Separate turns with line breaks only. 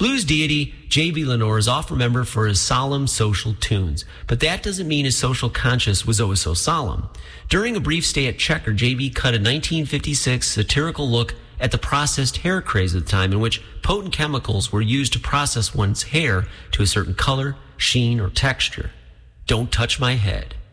Blues deity J.B. Lenore is oft remembered for his solemn social tunes, but that doesn't mean his social conscience was always so solemn. During a brief stay at Checker, J.B. cut a 1956 satirical look at the processed hair craze of the time, in which potent chemicals were used to process one's hair to a certain color, sheen, or texture. Don't touch my head.